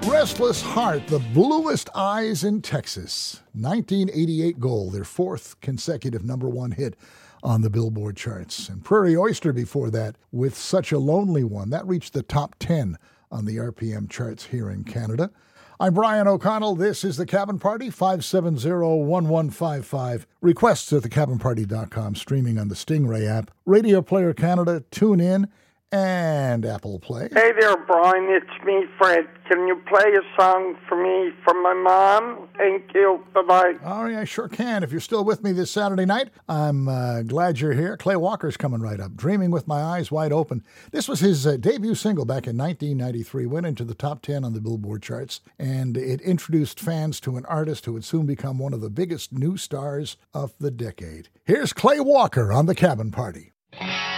Restless Heart, the bluest eyes in Texas. 1988 goal, their fourth consecutive number one hit on the Billboard charts. And Prairie Oyster before that with Such a Lonely One. That reached the top 10 on the RPM charts here in Canada. I'm Brian O'Connell. This is The Cabin Party, 570-1155. Requests at thecabinparty.com, streaming on the Stingray app, Radio Player Canada, TuneIn, and Apple Play. Hey there, Brian. It's me, Fred. Can you play a song for me from my mom? Thank you. Bye-bye. Oh, yeah, I sure can. If you're still with me this Saturday night, I'm glad you're here. Clay Walker's coming right up. Dreaming with My Eyes Wide Open. This was his debut single back in 1993. Went into the top 10 on the Billboard charts, and it introduced fans to an artist who would soon become one of the biggest new stars of the decade. Here's Clay Walker on The Cabin Party.